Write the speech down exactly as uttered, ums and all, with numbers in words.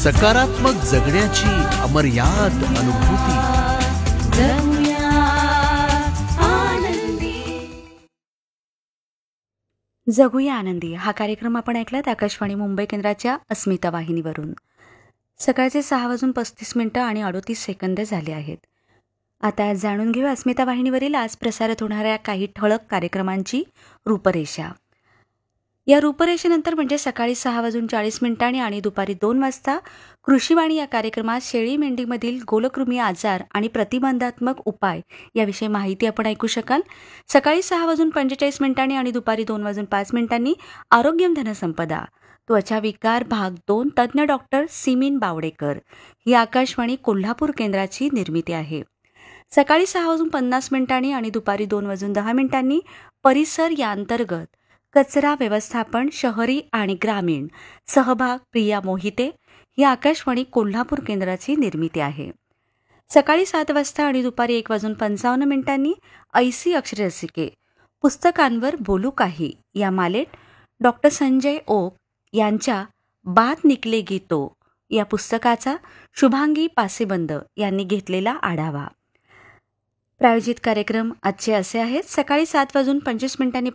सकारात्मक जगण्याची अमर्याद अनुभूती. जगूया आनंदी. जगूया आनंदी हा कार्यक्रम आपण ऐकलात आकाशवाणी मुंबई केंद्राच्या अस्मिता वाहिनीवरून. सकाळचे सहा वाजून पस्तीस मिनिटं आणि अडोतीस सेकंद झाले आहेत. आता जाणून घेऊ अस्मिता वाहिनीवरील आज प्रसारित होणाऱ्या काही ठळक कार्यक्रमांची रूपरेषा. या रूपरेषेनंतर म्हणजे सकाळी सहा वाजून चाळीस मिनिटांनी आणि दुपारी दोन वाजता कृषीवाणी या कार्यक्रमात शेळी मेंढीमधील गोलकृमी आजार आणि प्रतिबंधात्मक उपाय याविषयी माहिती आपण ऐकू शकाल. सकाळी सहा वाजून पंचेचाळीस मिनिटांनी आणि दुपारी दोन वाजून पाच मिनिटांनी आरोग्यम धनसंपदा त्वचा विकार भाग दोन तज्ज्ञ डॉक्टर सिमीन बावडेकर ही आकाशवाणी कोल्हापूर केंद्राची निर्मिती आहे. सकाळी सहा वाजून पन्नास मिनिटांनी आणि दुपारी दोन वाजून दहा मिनिटांनी परिसर या अंतर्गत कचरा व्यवस्थापन शहरी आणि ग्रामीण सहभाग प्रिया मोहिते ही आकाशवाणी कोल्हापूर केंद्राची निर्मिती आहे. सकाळी सात वाजता आणि दुपारी एक वाजून पंचावन्न मिनिटांनी ऐसी अक्षरसिके पुस्तकांवर बोलू काही या मालेत डॉक्टर संजय ओक यांच्या बात निकलेगी तो या पुस्तकाचा शुभांगी पासेबंद यांनी घेतलेला आढावा. प्रायोजित कार्यक्रम आजचे असे आहेत. सकाळी सात वाजून पंचवीस मिनिटांनी